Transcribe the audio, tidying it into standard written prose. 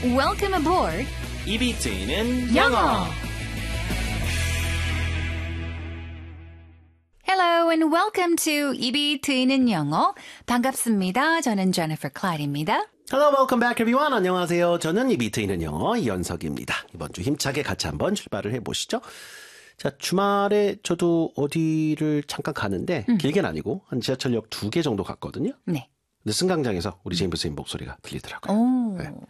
Welcome aboard. 입이 트이는 영어. Hello and welcome to 입이 트이는 영어. 반갑습니다. 저는 Jennifer Clyde입니다. Hello, welcome back everyone. 안녕하세요. 저는 입이 트이는 영어 이현석입니다. 이번 주 힘차게 같이 한번 출발을 해보시죠. 자, 주말에 저도 어디를 잠깐 가는데 길게는 아니고 한 지하철역 2개 정도 갔거든요. 네. 근데 승강장에서 우리 제임스 선생님 목소리가 들리더라고요. 오, 네.